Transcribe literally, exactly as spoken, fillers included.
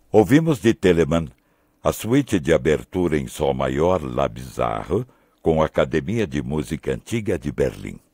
Ouvimos de Telemann a suíte de abertura em sol maior La Bizarre, com a Academia de Música Antiga de Berlim.